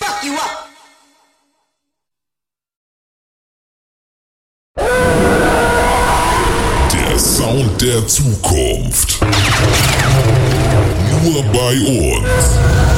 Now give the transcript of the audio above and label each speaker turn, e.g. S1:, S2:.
S1: fuck you up.
S2: Der Sound der Zukunft. Nur bei uns.